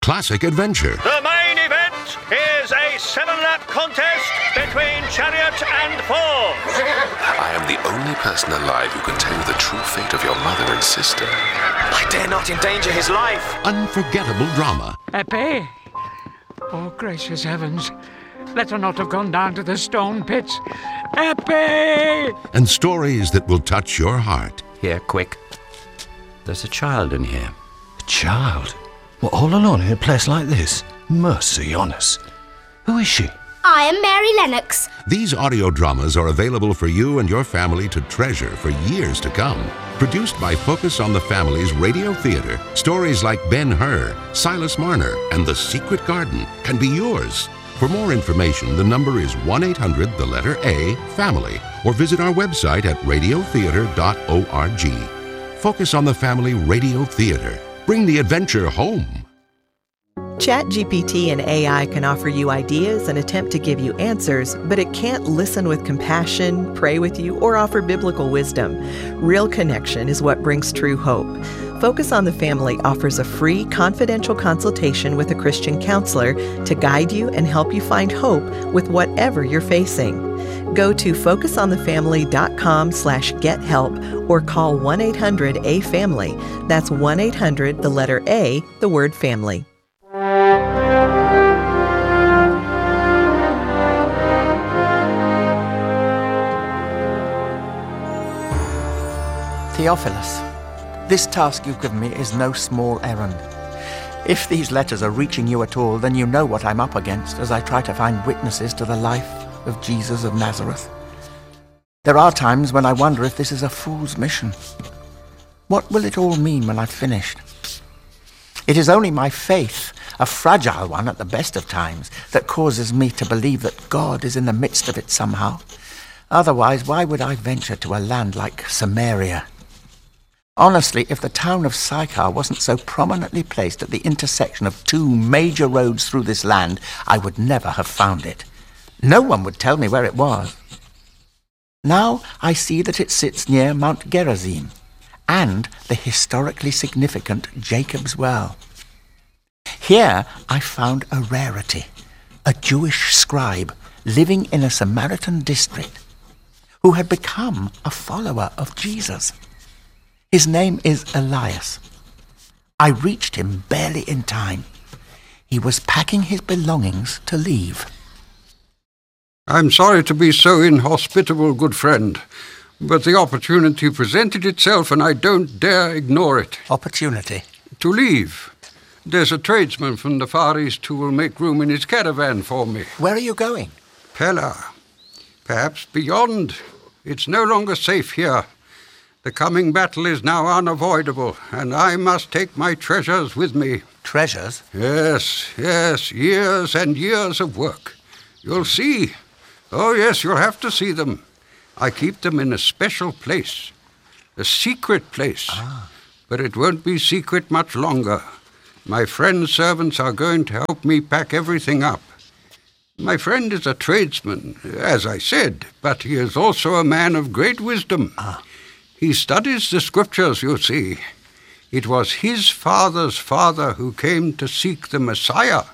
classic adventure. The main event is a 7-lap contest between Chariot and Force. I am the only person alive who can tell you the true fate of your mother and sister. I dare not endanger his life. Unforgettable drama. Epi! Oh, gracious heavens. Let her not have gone down to the stone pits. Epi! And stories that will touch your heart. Here, quick. There's a child in here. A child? What, all alone in a place like this? Mercy on us. Who is she? I am Mary Lennox. These audio dramas are available for you and your family to treasure for years to come. Produced by Focus on the Family's Radio Theater, stories like Ben-Hur, Silas Marner, and The Secret Garden can be yours. For more information, the number is 1-800-A-FAMILY, or visit our website at radiotheater.org. Focus on the Family Radio Theater. Bring the adventure home. ChatGPT and AI can offer you ideas and attempt to give you answers, but it can't listen with compassion, pray with you, or offer biblical wisdom. Real connection is what brings true hope. Focus on the Family offers a free, confidential consultation with a Christian counselor to guide you and help you find hope with whatever you're facing. Go to focusonthefamily.com/gethelp or call 1-800-A-FAMILY. That's 1-800, the letter A, the word family. Theophilus, this task you've given me is no small errand. If these letters are reaching you at all, then you know what I'm up against as I try to find witnesses to the life of Jesus of Nazareth. There are times when I wonder if this is a fool's mission. What will it all mean when I've finished? It is only my faith, a fragile one at the best of times, that causes me to believe that God is in the midst of it somehow. Otherwise, why would I venture to a land like Samaria? Honestly, if the town of Sychar wasn't so prominently placed at the intersection of two major roads through this land, I would never have found it. No one would tell me where it was. Now I see that it sits near Mount Gerizim and the historically significant Jacob's Well. Here I found a rarity, a Jewish scribe living in a Samaritan district who had become a follower of Jesus. His name is Elias. I reached him barely in time. He was packing his belongings to leave. I'm sorry to be so inhospitable, good friend, but the opportunity presented itself and I don't dare ignore it. Opportunity? To leave. There's a tradesman from the Far East who will make room in his caravan for me. Where are you going? Pella. Perhaps beyond. It's no longer safe here. The coming battle is now unavoidable, and I must take my treasures with me. Treasures? Yes, years and years of work. You'll see. Oh, yes, you'll have to see them. I keep them in a special place. A secret place. But it won't be secret much longer. My friend's servants are going to help me pack everything up. My friend is a tradesman, as I said, but he is also a man of great wisdom. He studies the scriptures, you see. It was his father's father who came to seek the Messiah.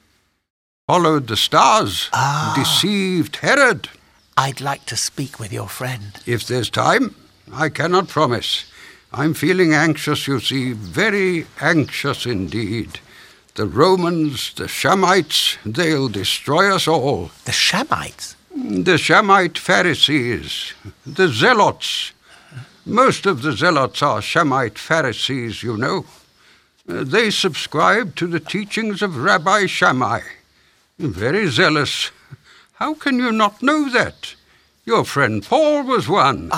Followed the stars, deceived Herod. I'd like to speak with your friend. If there's time, I cannot promise. I'm feeling anxious, you see, very anxious indeed. The Romans, the Shamites, they'll destroy us all. The Shamites? The Shamite Pharisees, the Zealots. Most of the Zealots are Shamite Pharisees, you know. They subscribe to the teachings of Rabbi Shammai. Very zealous. How can you not know that? Your friend Paul was one.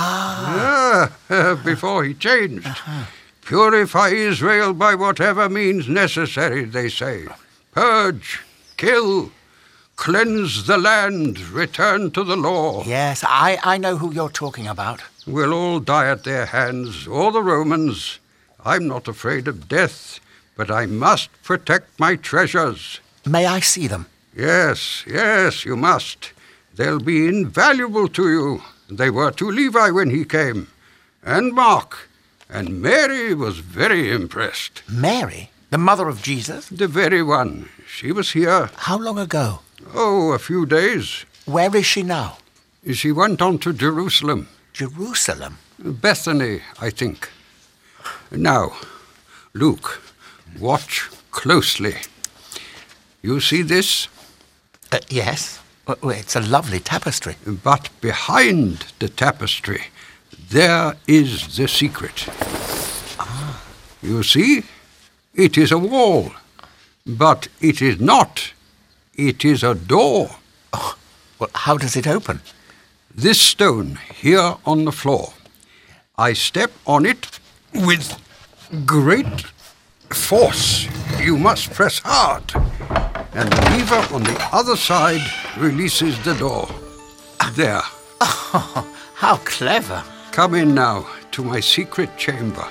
Before he changed. Purify Israel by whatever means necessary, they say. Purge, kill, cleanse the land, return to the law. Yes, I know who you're talking about. We'll all die at their hands, or the Romans. I'm not afraid of death, but I must protect my treasures. May I see them? Yes, you must. They'll be invaluable to you. They were to Levi when he came. And Mark. And Mary was very impressed. Mary? The mother of Jesus? The very one. She was here. How long ago? Oh, a few days. Where is she now? She went on to Jerusalem. Jerusalem? Bethany, I think. Now, Luke, watch closely. You see this? Yes. Well, it's a lovely tapestry. But behind the tapestry, there is the secret. Ah. You see? It is a wall. But it is not. It is a door. Oh, well, how does it open? This stone here on the floor. I step on it with great force. You must press hard. And the lever on the other side releases the door. There. Oh, how clever. Come in now to my secret chamber.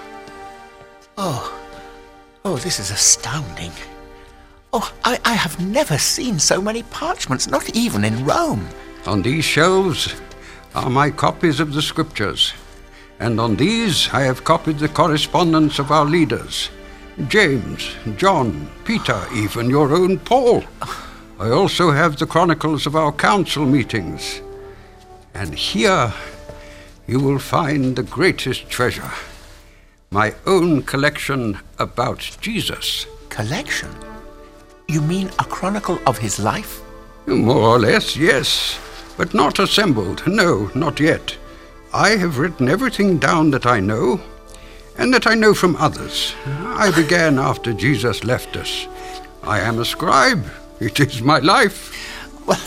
Oh, this is astounding. Oh, I have never seen so many parchments, not even in Rome. On these shelves are my copies of the scriptures. And on these I have copied the correspondence of our leaders. James, John, Peter, even your own Paul. I also have the chronicles of our council meetings. And here you will find the greatest treasure. My own collection about Jesus. Collection? You mean a chronicle of his life? More or less, yes. But not assembled. No, not yet. I have written everything down that I know, and that I know from others. I began after Jesus left us. I am a scribe. It is my life. Well,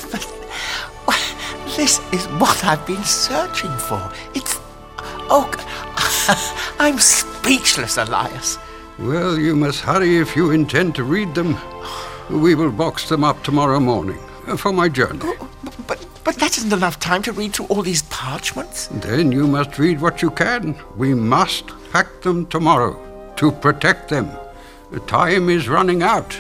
this is what I've been searching for. It's... Oh, I'm speechless, Elias. Well, you must hurry if you intend to read them. We will box them up tomorrow morning for my journey. Oh, but that isn't enough time to read through all these parchments. Then you must read what you can. We must pack them tomorrow to protect them. The time is running out.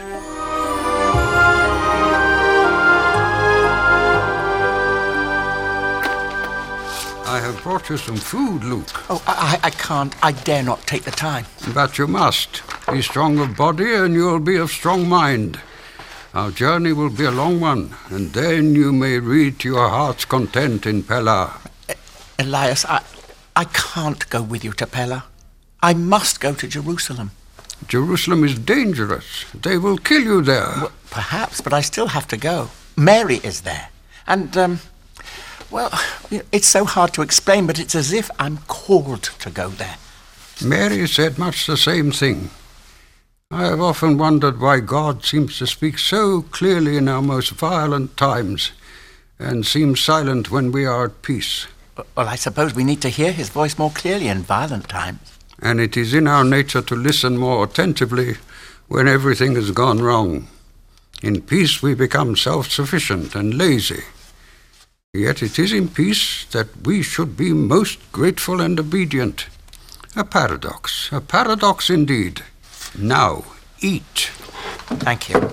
I have brought you some food, Luke. Oh, I can't. I dare not take the time. But you must. Be strong of body and you'll be of strong mind. Our journey will be a long one, and then you may read to your heart's content in Pella. Elias, I can't go with you to Pella. I must go to Jerusalem. Jerusalem is dangerous. They will kill you there. Well, perhaps, but I still have to go. Mary is there. And, well, it's so hard to explain, but it's as if I'm called to go there. Mary said much the same thing. I have often wondered why God seems to speak so clearly in our most violent times and seems silent when we are at peace. Well, I suppose we need to hear his voice more clearly in violent times. And it is in our nature to listen more attentively when everything has gone wrong. In peace we become self-sufficient and lazy. Yet it is in peace that we should be most grateful and obedient. A paradox indeed. Now, eat. Thank you.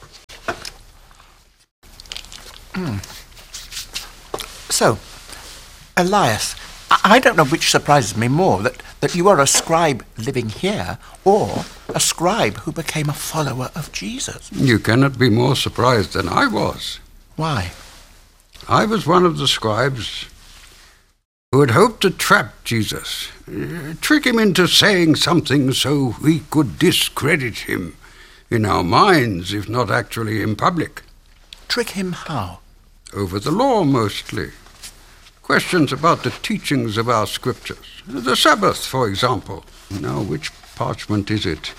So, Elias, I don't know which surprises me more, that you are a scribe living here, or a scribe who became a follower of Jesus. You cannot be more surprised than I was. Why? I was one of the scribes who had hoped to trap Jesus, trick him into saying something so we could discredit him in our minds, if not actually in public. Trick him how? Over the law, mostly. Questions about the teachings of our scriptures. The Sabbath, for example. Now, which parchment is it?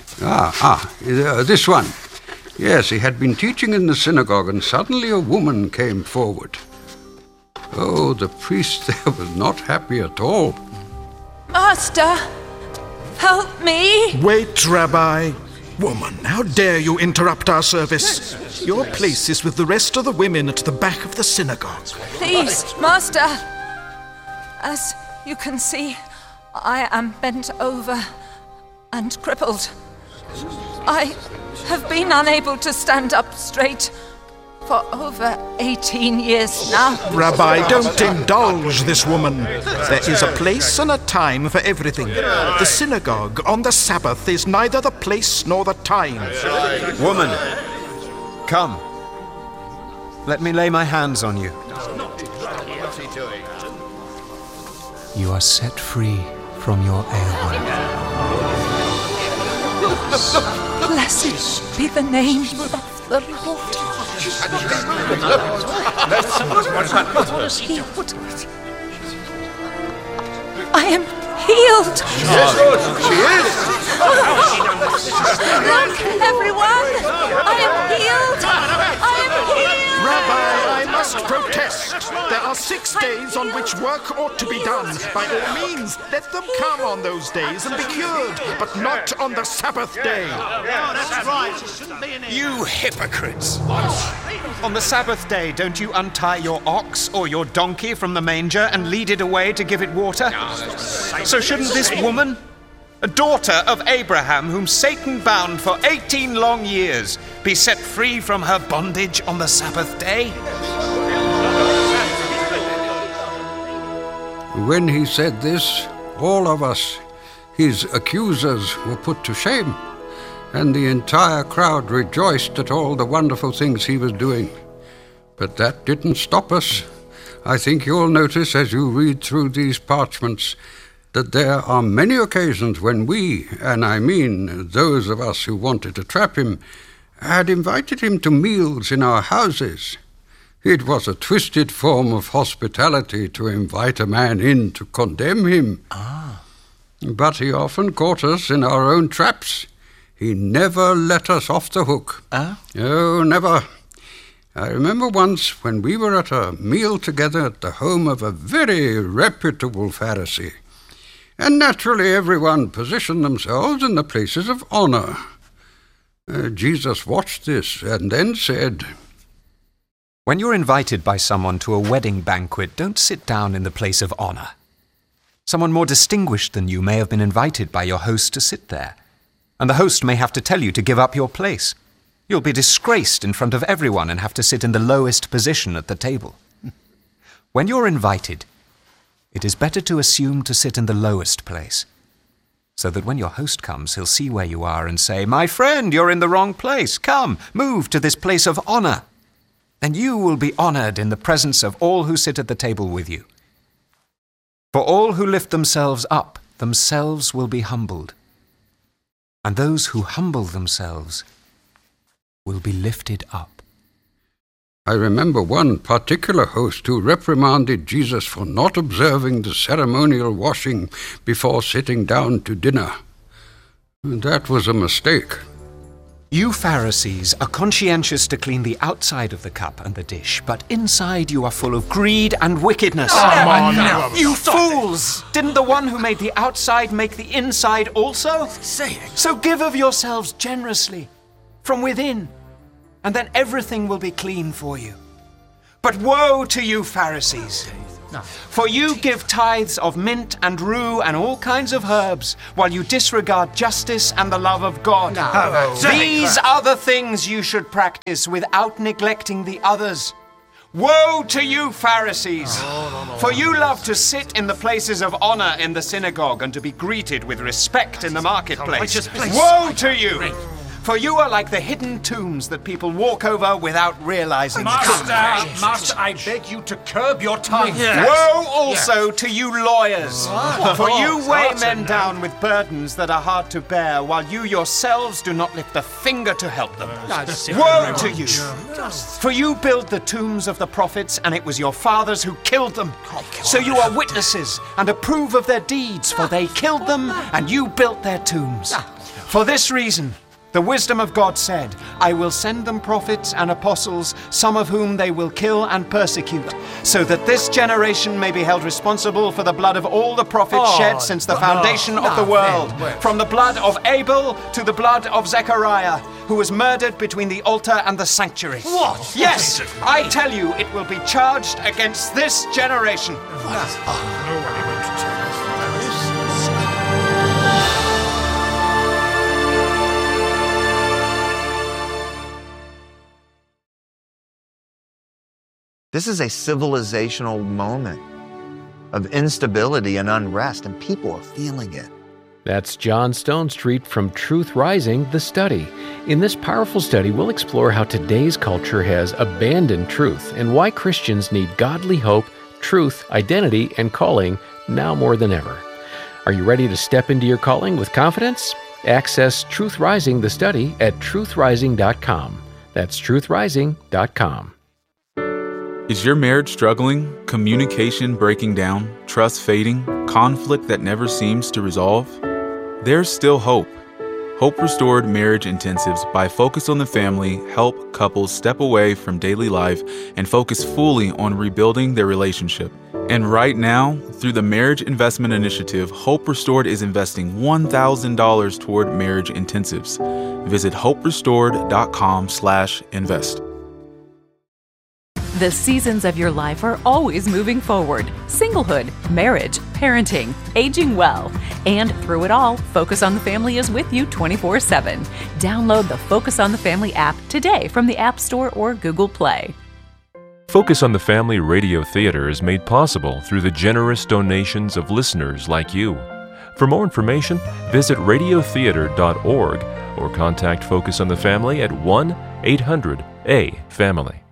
This one. Yes, he had been teaching in the synagogue, and suddenly a woman came forward. Oh, the priest there was not happy at all. Master, help me. Wait, Rabbi. Woman, how dare you interrupt our service? Your place is with the rest of the women at the back of the synagogue. Please, Master. As you can see, I am bent over and crippled. I have been unable to stand up straight for over 18 years now. Rabbi, don't indulge this woman. There is a place and a time for everything. The synagogue on the Sabbath is neither the place nor the time. Woman, come. Let me lay my hands on you. You are set free from your ailment. Blessed be the name of the Lord. I am healed. She is. Look, everyone. I am healed. I am healed. Rabbi, I must protest. There are 6 days on which work ought to be done. By all means, let them come on those days and be cured, but not on the Sabbath day. That's right. You hypocrites! On the Sabbath day, don't you untie your ox or your donkey from the manger and lead it away to give it water? So shouldn't this woman, a daughter of Abraham whom Satan bound for 18 long years, be set free from her bondage on the Sabbath day? When he said this, all of us, his accusers, were put to shame, and the entire crowd rejoiced at all the wonderful things he was doing. But that didn't stop us. I think you'll notice as you read through these parchments that there are many occasions when we, and I mean those of us who wanted to trap him, had invited him to meals in our houses. It was a twisted form of hospitality to invite a man in to condemn him. But he often caught us in our own traps. He never let us off the hook. Oh, never. I remember once when we were at a meal together at the home of a very reputable Pharisee. And naturally everyone positioned themselves in the places of honor. Jesus watched this and then said, When you're invited by someone to a wedding banquet, don't sit down in the place of honor. Someone more distinguished than you may have been invited by your host to sit there, and the host may have to tell you to give up your place. You'll be disgraced in front of everyone and have to sit in the lowest position at the table. When you're invited, it is better to assume to sit in the lowest place, so that when your host comes, he'll see where you are and say, My friend, you're in the wrong place. Come, move to this place of honor. Then you will be honored in the presence of all who sit at the table with you. For all who lift themselves up, themselves will be humbled. And those who humble themselves will be lifted up. I remember one particular host who reprimanded Jesus for not observing the ceremonial washing before sitting down to dinner. That was a mistake. You Pharisees are conscientious to clean the outside of the cup and the dish, but inside you are full of greed and wickedness. Come on now. You fools! Didn't the one who made the outside make the inside also? Say it. So give of yourselves generously, from within, and then everything will be clean for you. But woe to you, Pharisees! For you give tithes of mint and rue and all kinds of herbs, while you disregard justice and the love of God. These are the things you should practice without neglecting the others. Woe to you, Pharisees! For you love to sit in the places of honor in the synagogue and to be greeted with respect in the marketplace. Woe to you! For you are like the hidden tombs that people walk over without realizing. Master, I beg you to curb your tongue. Woe also to you lawyers, for you weigh men down with burdens that are hard to bear, while you yourselves do not lift a finger to help them. Woe to you, for you build the tombs of the prophets, and it was your fathers who killed them. So you are witnesses and approve of their deeds, for they killed them, and you built their tombs. For this reason, the wisdom of God said, I will send them prophets and apostles, some of whom they will kill and persecute, so that this generation may be held responsible for the blood of all the prophets shed since the foundation of the world, from the blood of Abel to the blood of Zechariah, who was murdered between the altar and the sanctuary. What? Yes, I tell you, it will be charged against this generation. This is a civilizational moment of instability and unrest, and people are feeling it. That's John Stonestreet from Truth Rising, The Study. In this powerful study, we'll explore how today's culture has abandoned truth and why Christians need godly hope, truth, identity, and calling now more than ever. Are you ready to step into your calling with confidence? Access Truth Rising, The Study at truthrising.com. That's truthrising.com. Is your marriage struggling, communication breaking down, trust fading, conflict that never seems to resolve? There's still hope. Hope Restored Marriage Intensives by Focus on the Family help couples step away from daily life and focus fully on rebuilding their relationship. And right now, through the Marriage Investment Initiative, Hope Restored is investing $1,000 toward marriage intensives. Visit hoperestored.com/invest. The seasons of your life are always moving forward. Singlehood, marriage, parenting, aging well. And through it all, Focus on the Family is with you 24/7. Download the Focus on the Family app today from the App Store or Google Play. Focus on the Family Radio Theater is made possible through the generous donations of listeners like you. For more information, visit radiotheater.org or contact Focus on the Family at 1-800-A-FAMILY.